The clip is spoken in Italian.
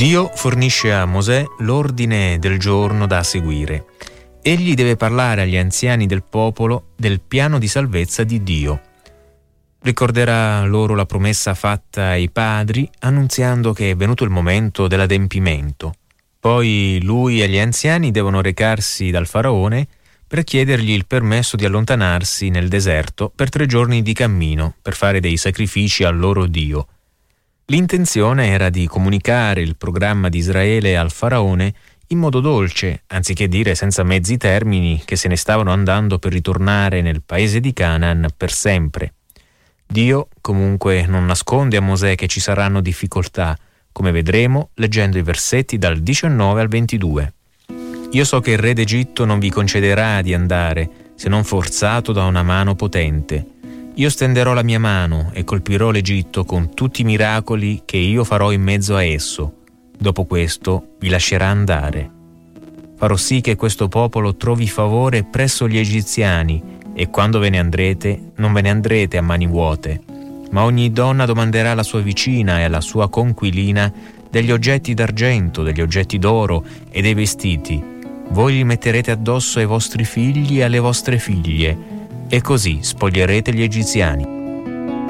Dio fornisce a Mosè l'ordine del giorno da seguire. Egli deve parlare agli anziani del popolo del piano di salvezza di Dio. Ricorderà loro la promessa fatta ai padri, annunziando che è venuto il momento dell'adempimento. Poi lui e gli anziani devono recarsi dal faraone per chiedergli il permesso di allontanarsi nel deserto per 3 giorni di cammino per fare dei sacrifici al loro Dio. L'intenzione era di comunicare il programma di Israele al faraone in modo dolce, anziché dire senza mezzi termini che se ne stavano andando per ritornare nel paese di Canaan per sempre. Dio comunque non nasconde a Mosè che ci saranno difficoltà, come vedremo leggendo i versetti dal 19 al 22. Io so che il re d'Egitto non vi concederà di andare, se non forzato da una mano potente. Io stenderò la mia mano e colpirò l'Egitto con tutti i miracoli che io farò in mezzo a esso. Dopo questo vi lascerà andare. Farò sì che questo popolo trovi favore presso gli egiziani, e quando ve ne andrete, non ve ne andrete a mani vuote, ma ogni donna domanderà alla sua vicina e alla sua conquilina degli oggetti d'argento, degli oggetti d'oro e dei vestiti. Voi li metterete addosso ai vostri figli e alle vostre figlie, e così spoglierete gli egiziani.